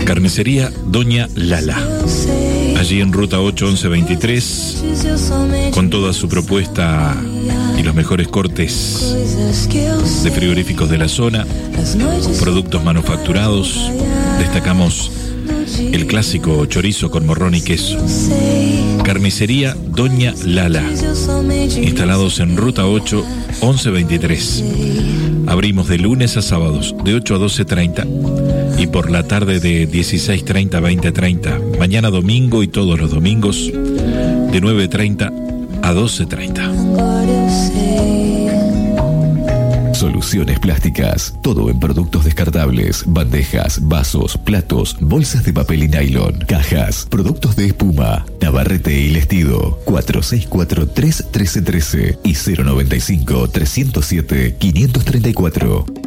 Carnicería Doña Lala. Allí en Ruta 8 1123, con toda su propuesta y los mejores cortes de frigoríficos de la zona, productos manufacturados. Destacamos el clásico chorizo con morrón y queso. Carnicería Doña Lala, instalados en Ruta 8 1123. Abrimos de lunes a sábados de 8 a 12:30 y por la tarde de 16:30 a 20:30. Mañana domingo y todos los domingos de 9:30 a 12:30. Soluciones Plásticas, todo en productos descartables, bandejas, vasos, platos, bolsas de papel y nylon, cajas, productos de espuma, Navarrete y Lestido, 4643-1313 y 095-307-534.